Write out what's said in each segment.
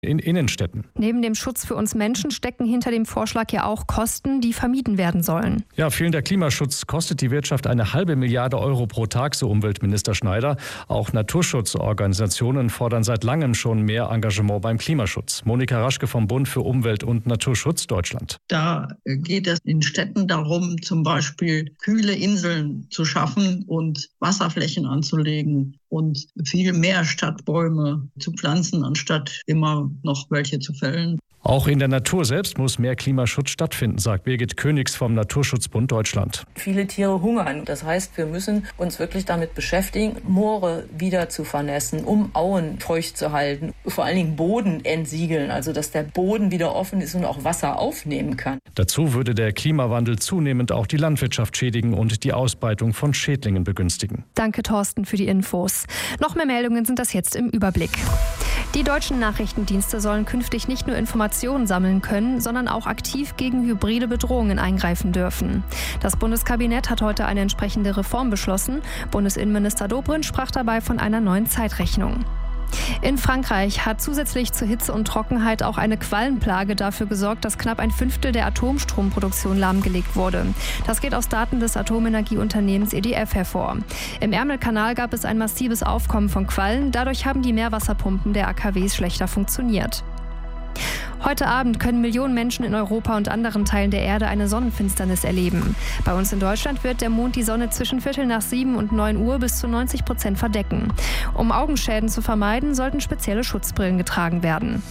in Innenstädten. Neben dem Schutz für uns Menschen stecken hinter dem Vorschlag ja auch Kosten, die vermieden werden sollen. Ja, fehlender Klimaschutz kostet die Wirtschaft 1,5 Milliarde Euro pro Tag, so Umweltminister Schneider. Auch Naturschutzorganisationen fordern seit langem schon mehr Engagement beim Klimaschutz. Monika Raschke vom Bund für Umwelt und Naturschutz Deutschland. Da geht es in Städten darum, zum Beispiel kühle Inseln zu schaffen und Wasserflächen anzulegen und viel mehr Stadtbäume zu pflanzen, anstatt immer noch welche zu fällen. Auch in der Natur selbst muss mehr Klimaschutz stattfinden, sagt Birgit Königs vom Naturschutzbund Deutschland. Viele Tiere hungern. Das heißt, wir müssen uns wirklich damit beschäftigen, Moore wieder zu vernässen, um Auen feucht zu halten. Vor allen Dingen Boden entsiegeln, also dass der Boden wieder offen ist und auch Wasser aufnehmen kann. Dazu würde der Klimawandel zunehmend auch die Landwirtschaft schädigen und die Ausbreitung von Schädlingen begünstigen. Danke, Thorsten, für die Infos. Noch mehr Meldungen sind das jetzt im Überblick. Die deutschen Nachrichtendienste sollen künftig nicht nur Informationen sammeln können, sondern auch aktiv gegen hybride Bedrohungen eingreifen dürfen. Das Bundeskabinett hat heute eine entsprechende Reform beschlossen. Bundesinnenminister Dobrindt sprach dabei von einer neuen Zeitrechnung. In Frankreich hat zusätzlich zur Hitze und Trockenheit auch eine Quallenplage dafür gesorgt, dass knapp 1/5 der Atomstromproduktion lahmgelegt wurde. Das geht aus Daten des Atomenergieunternehmens EDF hervor. Im Ärmelkanal gab es ein massives Aufkommen von Quallen. Dadurch haben die Meerwasserpumpen der AKWs schlechter funktioniert. Heute Abend können Millionen Menschen in Europa und anderen Teilen der Erde eine Sonnenfinsternis erleben. Bei uns in Deutschland wird der Mond die Sonne zwischen 7:15 und 9 Uhr bis zu 90% verdecken. Um Augenschäden zu vermeiden, sollten spezielle Schutzbrillen getragen werden.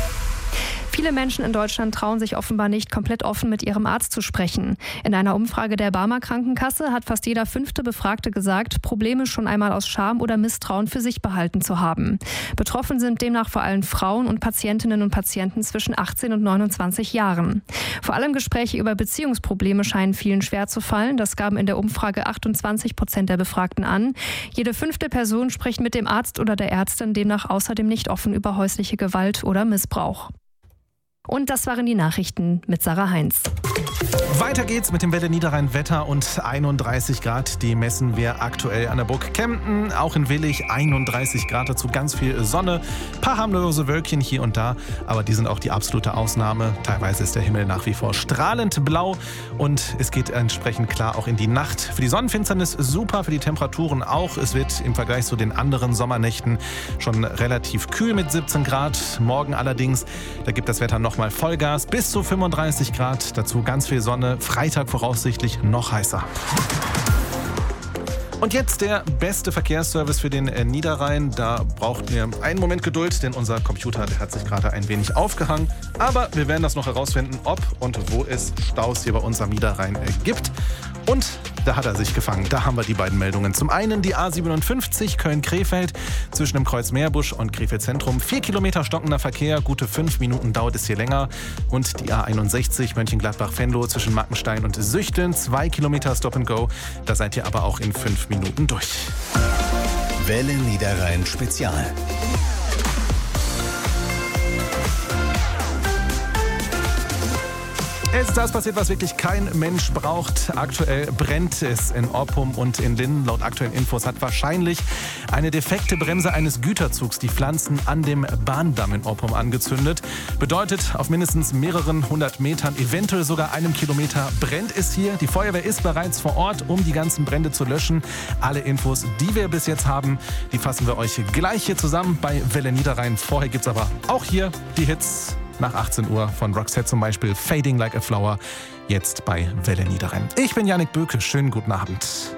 Viele Menschen in Deutschland trauen sich offenbar nicht, komplett offen mit ihrem Arzt zu sprechen. In einer Umfrage der Barmer Krankenkasse hat fast jeder 5. Befragte gesagt, Probleme schon einmal aus Scham oder Misstrauen für sich behalten zu haben. Betroffen sind demnach vor allem Frauen und Patientinnen und Patienten zwischen 18 und 29 Jahren. Vor allem Gespräche über Beziehungsprobleme scheinen vielen schwer zu fallen. Das gaben in der Umfrage 28% der Befragten an. Jede 5. Person spricht mit dem Arzt oder der Ärztin demnach außerdem nicht offen über häusliche Gewalt oder Missbrauch. Und das waren die Nachrichten mit Sarah Heinz. Weiter geht's mit dem Welle Niederrhein Wetter und 31 Grad. Die messen wir aktuell an der Burg Kempten, auch in Willich 31 Grad, dazu ganz viel Sonne, paar harmlose Wölkchen hier und da, aber die sind auch die absolute Ausnahme. Teilweise ist der Himmel nach wie vor strahlend blau und es geht entsprechend klar auch in die Nacht. Für die Sonnenfinsternis super, für die Temperaturen auch. Es wird im Vergleich zu den anderen Sommernächten schon relativ kühl mit 17 Grad. Morgen allerdings, da gibt das Wetter nochmal Vollgas bis zu 35 Grad, dazu ganz viel Sonne. Freitag voraussichtlich noch heißer. Und jetzt der beste Verkehrsservice für den Niederrhein. Da braucht ihr einen Moment Geduld, denn unser Computer, der hat sich gerade ein wenig aufgehangen. Aber wir werden das noch herausfinden, ob und wo es Staus hier bei uns am Niederrhein gibt. Und da hat er sich gefangen. Da haben wir die beiden Meldungen. Zum einen die A57 Köln-Krefeld zwischen dem Kreuz Meerbusch und Krefeld Zentrum. 4 Kilometer stockender Verkehr, gute 5 Minuten dauert es hier länger. Und die A61 Mönchengladbach-Venlo zwischen Mackenstein und Süchten. 2 Kilometer Stop and Go. Da seid ihr aber auch in 5 Minuten durch. Welle Niederrhein Spezial. Es ist das passiert, was wirklich kein Mensch braucht. Aktuell brennt es in Oppum und in Linden. Laut aktuellen Infos hat wahrscheinlich eine defekte Bremse eines Güterzugs die Pflanzen an dem Bahndamm in Oppum angezündet. Bedeutet, auf mindestens mehreren 100 Metern, eventuell sogar 1 Kilometer brennt es hier. Die Feuerwehr ist bereits vor Ort, um die ganzen Brände zu löschen. Alle Infos, die wir bis jetzt haben, die fassen wir euch gleich hier zusammen bei Welle Niederrhein. Vorher gibt es aber auch hier die Hits. Nach 18 Uhr von Roxette zum Beispiel, Fading Like a Flower, jetzt bei Welle Niederrhein. Ich bin Yannick Böke, schönen guten Abend.